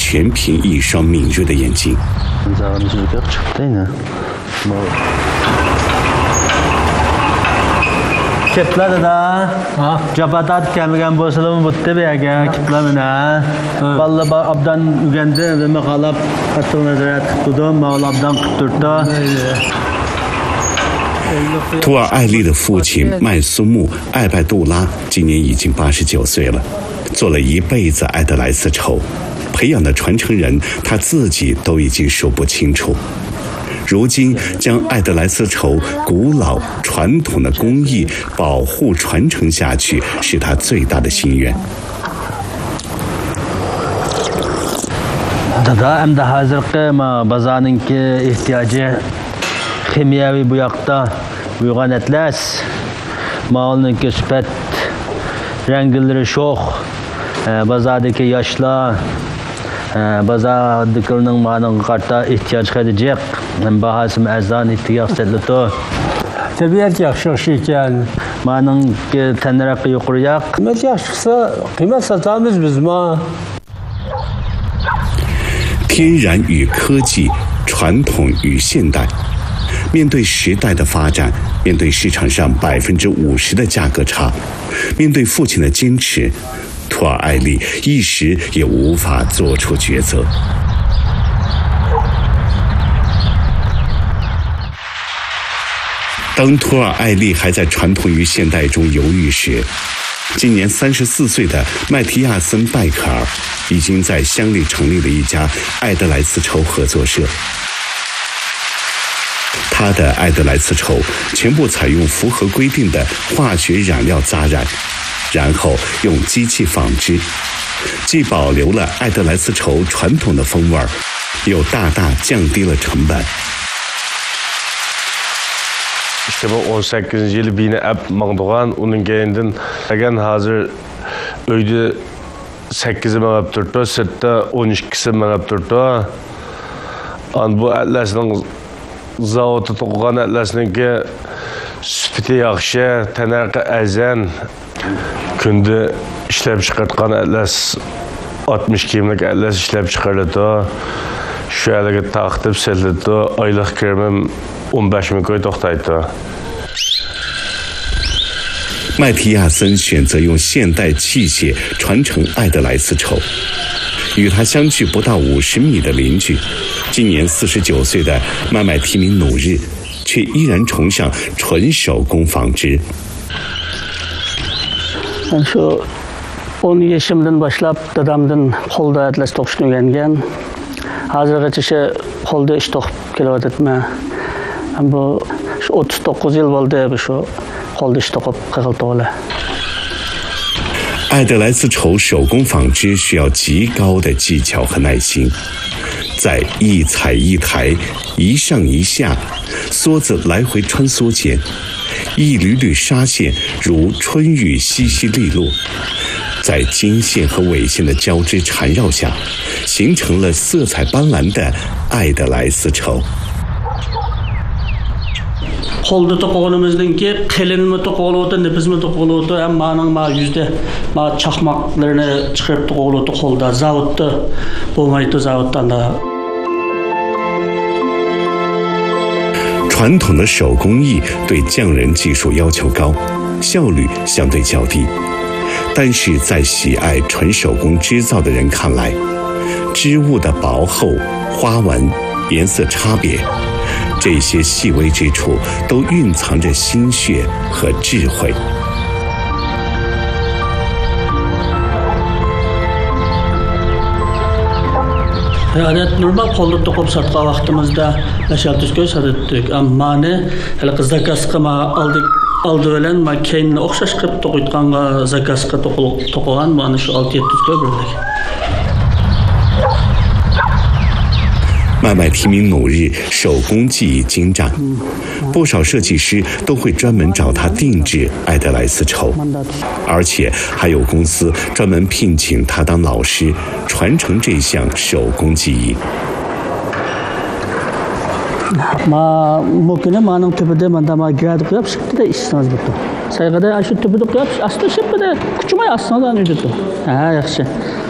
全凭一双敏锐的眼睛。 Kitler'da Jabatat gelmeyen boşluğum butte bir yer kitlemine. Vallahi abdan ügendi ve mekalap katılına ziyaret tuttum. Mağal abdan kutturdu. 图尔艾丽的父亲麦苏木艾拜杜拉今年已经89岁了，做了一辈子艾德莱丝绸，培养的传承人他自己都已经数不清楚。如今将艾德莱丝绸古老传统的工艺保护传承下去，是他最大的心愿。 Hem de hazırki bazanınki ihtiyacı kimyevi bu yakta buyugan etles malınınki süpet rengileri şok bazadaki yaşla bazadikinin manın karta ihtiyaç edecek bahası mezan ihtiyaç edildi. Tabiat yaxşı ekan. Manın tenraqi yuquryak. Kıymet yaxşısa kıymet satamiz biz ma. 天然与科技，传统与现代，面对时代的发展，面对市场上50%的价格差，面对父亲的坚持，图尔艾丽一时也无法做出抉择。当图尔艾丽还在传统与现代中犹豫时，今年34岁的麦提亚森·拜克尔已经在乡里成立了一家艾德莱丝绸合作社。他的艾德莱丝绸全部采用符合规定的化学染料扎染，然后用机器纺织，既保留了艾德莱丝绸传统的风味，又大大降低了成本。 İşte bu 18 yıl beni hep mağdugan, onun keyindenegen hazır öyde 8'i mağab durdu, sırtta 12'si mağab durdu. An bu atlasının zavodu to'qigan atlasninki süpiti yaxshi, tanarqi azan, kunda ishlab chiqargan atlas 60 kiyimlik atlas ishlab chiqarildi. Shu haliga taqtib setildi, oylik kirimim 15 ming koy to'xtaydi。 麦提亚森选择用现代器械传承艾德莱丝绸，与他相距不到50米的邻居，今年49岁的麦麦提明努日，却依然崇尚纯手工纺织。 Şu 10 yaşımdan başlap dadamdan qo'lda atlas to'qishni o'rgangan. Hozirgacha shu qo'lda ish to'qib kelyapman. Bu 39 yıl bo'ldi shu qo'lda ish to'qib qilib. 艾德莱丝绸手工纺织需要极高的技巧和耐心，在一踩一抬、一上一下，梭子来回穿梭间，一缕缕纱线如春雨淅淅沥落，在经线和纬线的交织缠绕下，形成了色彩斑斓的艾德莱丝绸。 Qo'lda to'qiganimizdanki qilinmi to'qilyapti, nipizmi to'qilyapti, hammaning ma yuzda ma chaqmoqlarini chiqarib to'qilyapti qo'lda. Zavodda bo'lmaydi, zavoddan da。 传统的手工艺对匠人技术要求高，效率相对较低。但是在喜爱纯手工织造的人看来，织物的薄厚、花纹、颜色差别，这些细微之处都蕴藏着心血和智慧。 Normal qo'lda to'qib sotgan vaqtimizda nashatishga sotdik. Ammo hali zakazga oldi bilan keyin o'xshash qilib to'qitganga zakazga to'qigan mana shu 6-7 koy birlik。 麦麦提明努日手工技艺精湛，不少设计师都会专门找他定制艾德莱丝绸，而且还有公司专门聘请他当老师，传承这项手工技艺。 Mümkün manın tüpüde mandama giradi qo'yib shiqdi ishsangiz bo'ldi. Sayg'ada shu tüpüde qo'yib asli shipida kuchmay assangiz uydirdi. Ha, yaxshi.